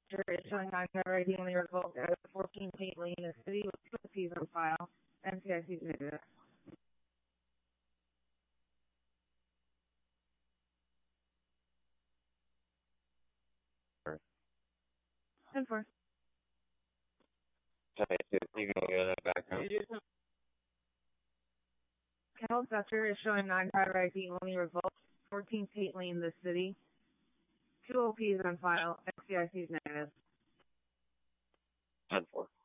is showing non-driver ID only revoked at 14 Tate Lane in the city with 2 Ps on file. NCIC is negative. 10-4. Sorry, you can go back home. Cal Fletcher is showing non-driver ID only revoked 14 Tate Lane in the city. 2 OPs on file. NCIC is negative. 10-4.